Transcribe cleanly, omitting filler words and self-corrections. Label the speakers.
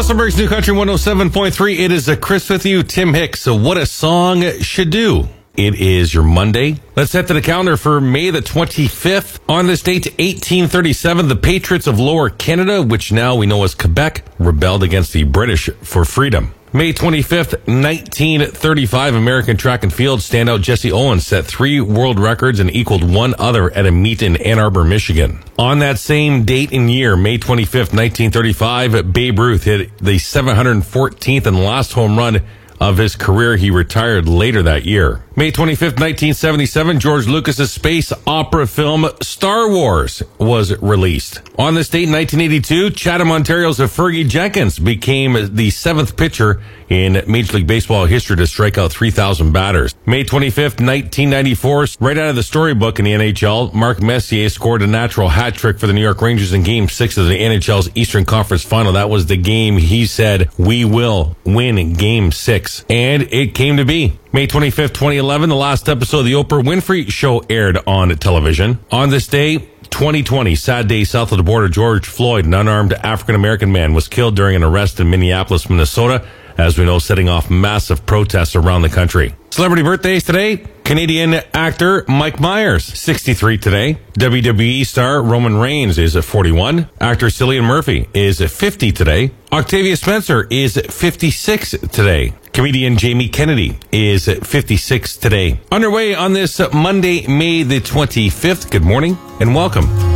Speaker 1: Russellburg's New Country 107.3. It is a Chris with you, Tim Hicks. So what a song should do. It is your Monday. Let's head to the calendar for May the 25th. On this date, 1837, the Patriots of Lower Canada, which now we know as Quebec, rebelled against the British for freedom. May 25th, 1935, American track and field standout Jesse Owens set 3 world records and equaled 1 other at a meet in Ann Arbor, Michigan. On that same date and year, May 25th, 1935, Babe Ruth hit the 714th and last home run of his career. He retired later that year. May 25th, 1977, George Lucas's space opera film Star Wars was released. On this date in 1982, Chatham, Ontario's Fergie Jenkins became the 7th pitcher in Major League Baseball history to strike out 3,000 batters. May 25th, 1994, right out of the storybook in the NHL, Mark Messier scored a natural hat trick for the New York Rangers in Game 6 of the NHL's Eastern Conference Final. That was the game he said, "We will win Game 6." And it came to be. May 25th, 2011, the last episode of the Oprah Winfrey Show aired on television. On this day, 2020, sad day south of the border, George Floyd, an unarmed African-American man, was killed during an arrest in Minneapolis, Minnesota, as we know, setting off massive protests around the country. Celebrity birthdays today. Canadian actor Mike Myers, 63 today. WWE star Roman Reigns is 41. Actor Cillian Murphy is 50 today. Octavia Spencer is 56 today. Comedian Jamie Kennedy is 56 today. Underway on this Monday, May the 25th. Good morning and welcome